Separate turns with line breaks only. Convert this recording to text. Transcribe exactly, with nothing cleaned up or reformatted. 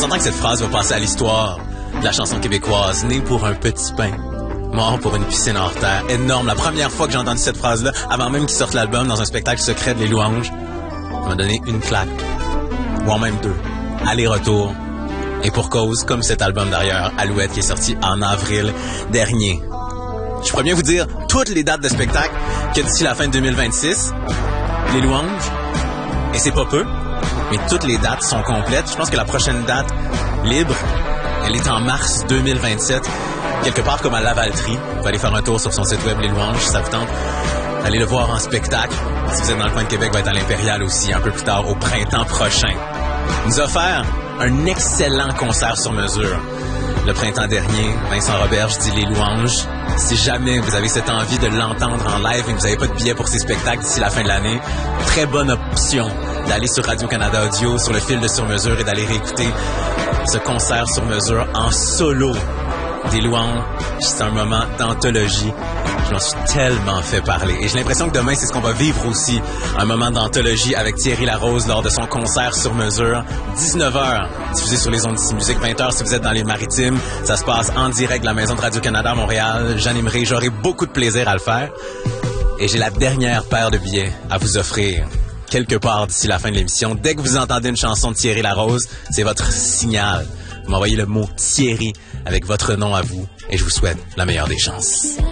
s'entend que cette phrase va passer à l'histoire de la chanson québécoise, née pour un petit pain, mort pour une piscine hors terre. Énorme. La première fois que j'ai entendu cette phrase-là, avant même qu'il sorte l'album dans un spectacle secret de Les Louanges, ça m'a donné une claque. Ou en même deux. Aller-retour. Et pour cause, comme cet album d'ailleurs, Alouette, qui est sorti en avril dernier. Je pourrais bien vous dire toutes les dates de spectacle que d'ici la fin de deux mille vingt-six, Les Louanges, et c'est pas peu, mais toutes les dates sont complètes. Je pense que la prochaine date libre, elle est en mars deux mille vingt-sept, quelque part comme à Lavaltrie. Vous pouvez aller faire un tour sur son site web Les Louanges, si ça vous tente. Allez le voir en spectacle. Si vous êtes dans le coin de Québec, va être à l'Impérial aussi, un peu plus tard, au printemps prochain. Il nous a offert un excellent concert sur mesure. Le printemps dernier, Vincent Roberge dit Les Louanges. Si jamais vous avez cette envie de l'entendre en live et que vous n'avez pas de billets pour ces spectacles d'ici la fin de l'année, très bonne option d'aller sur Radio-Canada Audio, sur le fil de sur mesure et d'aller réécouter ce concert sur mesure en solo des Louanges. C'est un moment d'anthologie. Je m'en suis tellement fait parler. Et j'ai l'impression que demain, c'est ce qu'on va vivre aussi. Un moment d'anthologie avec Thierry Larose lors de son concert sur mesure. dix-neuf heures, diffusé sur les ondes d'ici musique. vingt heures si vous êtes dans les Maritimes. Ça se passe en direct de la maison de Radio-Canada à Montréal. J'animerai, j'aurai beaucoup de plaisir à le faire. Et j'ai la dernière paire de billets à vous offrir quelque part d'ici la fin de l'émission. Dès que vous entendez une chanson de Thierry Larose, c'est votre signal. Vous m'envoyez le mot Thierry avec votre nom à vous et je vous souhaite la meilleure des chances.